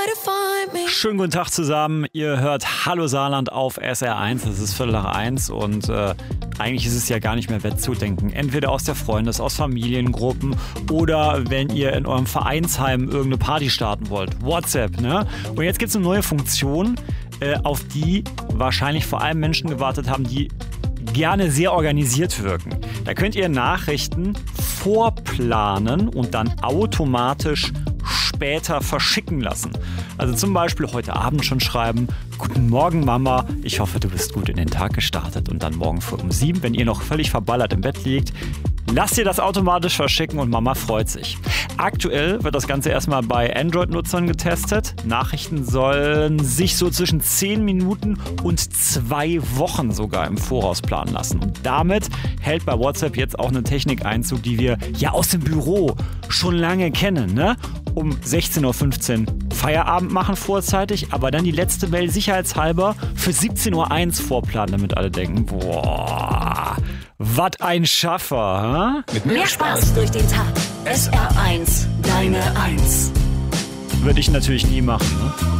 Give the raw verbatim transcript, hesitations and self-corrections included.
Schönen guten Tag zusammen. Ihr hört Hallo Saarland auf S R eins. Es ist Viertel nach eins und äh, eigentlich ist es ja gar nicht mehr wegzudenken. Entweder aus der Freundes-, aus Familiengruppen oder wenn ihr in eurem Vereinsheim irgendeine Party starten wollt. WhatsApp, ne? Und jetzt gibt es eine neue Funktion, äh, auf die wahrscheinlich vor allem Menschen gewartet haben, die gerne sehr organisiert wirken. Da könnt ihr Nachrichten vorplanen und dann automatisch später verschicken lassen. Also zum Beispiel heute Abend schon schreiben: Guten Morgen Mama, ich hoffe du bist gut in den Tag gestartet, und dann morgen früh um sieben, wenn ihr noch völlig verballert im Bett liegt, lasst ihr das automatisch verschicken und Mama freut sich. Aktuell wird das Ganze erstmal bei Android-Nutzern getestet. Nachrichten sollen sich so zwischen zehn Minuten und zwei Wochen sogar im Voraus planen lassen. Und damit hält bei WhatsApp jetzt auch eine Technik Einzug, die wir ja aus dem Büro schon lange kennen, ne? Um sechzehn Uhr fünfzehn Feierabend machen vorzeitig, aber dann die letzte Mail sicherheitshalber für siebzehn Uhr eins vorplanen, damit alle denken, boah, was ein Schaffer, ha? Mit mehr Spaß durch den Tag. S R eins, deine Eins. Würde ich natürlich nie machen, ne?